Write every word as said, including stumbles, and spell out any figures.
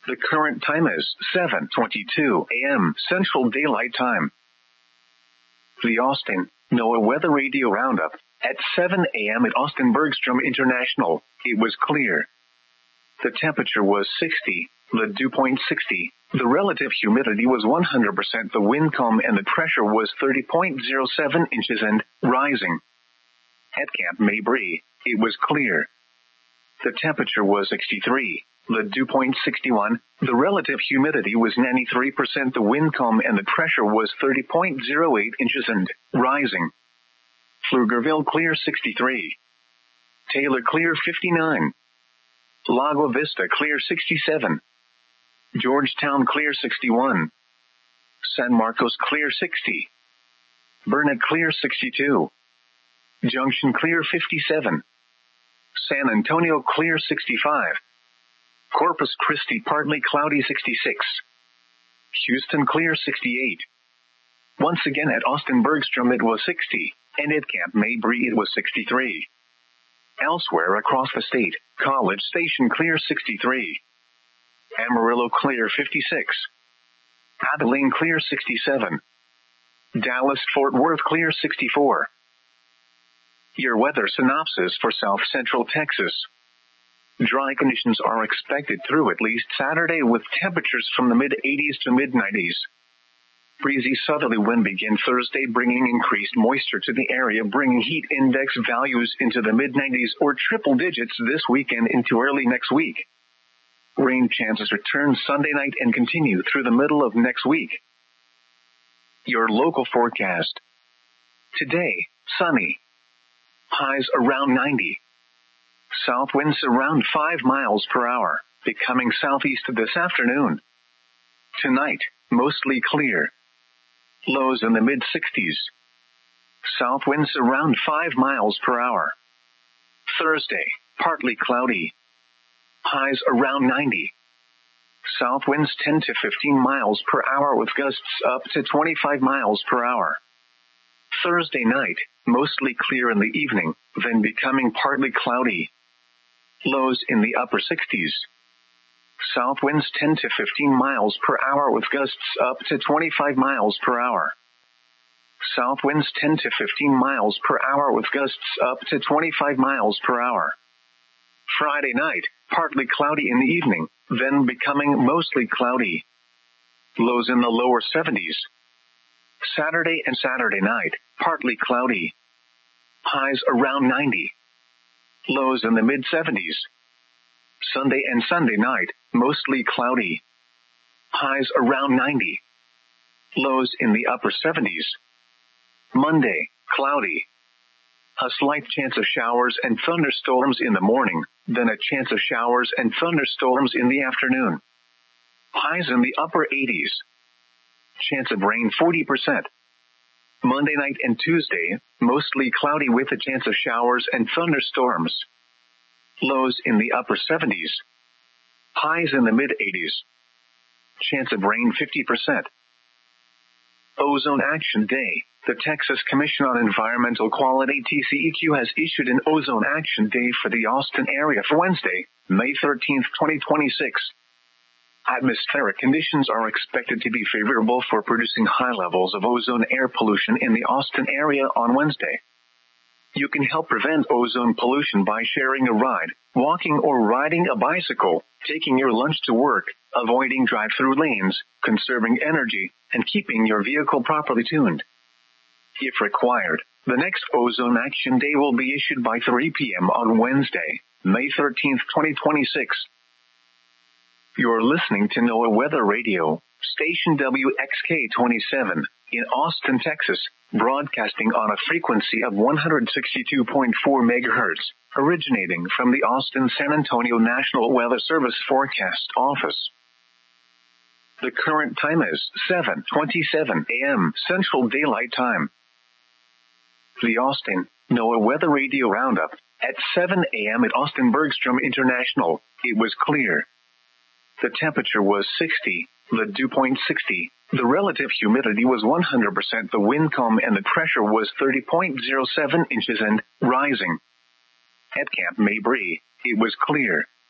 The current time is seven twenty-two a.m. Central Daylight Time. The Austin NOAA Weather Radio Roundup. At seven a.m. at Austin Bergstrom International, it was clear. The temperature was sixty, the dew point sixty, the relative humidity was one hundred percent, the wind calm, and the pressure was thirty point zero seven inches and rising. At Camp Mabry, it was clear. The temperature was sixty-three, the dew point sixty-one, the relative humidity was ninety-three percent, the wind calm, and the pressure was thirty point zero eight inches and rising. Pflugerville clear sixty-three. Taylor clear fifty-nine. Lago Vista clear sixty-seven. Georgetown clear sixty-one. San Marcos clear sixty. Burnet clear sixty-two. Junction clear fifty-seven. San Antonio clear sixty-five. Corpus Christi partly cloudy sixty-six. Houston clear sixty-eight. Once again at Austin Bergstrom it was sixty, and at Camp Mabry it was sixty-three. Elsewhere across the state, College Station clear sixty-three. Amarillo clear fifty-six. Abilene clear sixty-seven. Dallas Fort Worth clear sixty-four. Your weather synopsis for South Central Texas. Dry conditions are expected through at least Saturday with temperatures from the mid-eighties to mid-nineties. Breezy southerly wind begin Thursday, bringing increased moisture to the area, bringing heat index values into the mid-nineties or triple digits this weekend into early next week. Rain chances return Sunday night and continue through the middle of next week. Your local forecast. Today, sunny. Highs around ninety. South winds around five miles per hour, becoming southeast this afternoon. Tonight, mostly clear. Lows in the mid-sixties. South winds around five miles per hour. Thursday, partly cloudy. Highs around ninety. South winds ten to fifteen miles per hour with gusts up to twenty-five miles per hour. Thursday night, mostly clear in the evening, then becoming partly cloudy. Lows in the upper sixties. South winds ten to fifteen miles per hour with gusts up to twenty-five miles per hour. South winds ten to fifteen miles per hour with gusts up to twenty-five miles per hour. Friday night, partly cloudy in the evening, then becoming mostly cloudy. Lows in the lower seventies. Saturday and Saturday night, partly cloudy. Highs around ninety. Lows in the mid-seventies. Sunday and Sunday night, mostly cloudy. Highs around ninety. Lows in the upper seventies. Monday, cloudy. A slight chance of showers and thunderstorms in the morning, then a chance of showers and thunderstorms in the afternoon. Highs in the upper eighties. Chance of rain forty percent. Monday night and Tuesday, mostly cloudy with a chance of showers and thunderstorms. Lows in the upper seventies. Highs in the mid-eighties. Chance of rain fifty percent. Ozone Action Day. The Texas Commission on Environmental Quality T C E Q has issued an Ozone Action Day for the Austin area for Wednesday, May thirteenth, twenty twenty-six. Atmospheric conditions are expected to be favorable for producing high levels of ozone air pollution in the Austin area on Wednesday. You can help prevent ozone pollution by sharing a ride, walking or riding a bicycle, taking your lunch to work, avoiding drive-through lanes, conserving energy, and keeping your vehicle properly tuned. If required, the next Ozone Action Day will be issued by three p.m. on Wednesday, May thirteenth, twenty twenty-six. You're listening to NOAA Weather Radio, station W X K twenty-seven, in Austin, Texas, broadcasting on a frequency of one hundred sixty-two point four megahertz, originating from the Austin-San Antonio National Weather Service Forecast Office. The current time is seven twenty-seven a.m. Central Daylight Time. The Austin NOAA Weather Radio Roundup. At seven a.m. at Austin Bergstrom International, it was clear. The temperature was sixty, the dew point sixty, the relative humidity was one hundred percent, the wind calm, and the pressure was thirty point zero seven inches and rising. At Camp Mabry, it was clear.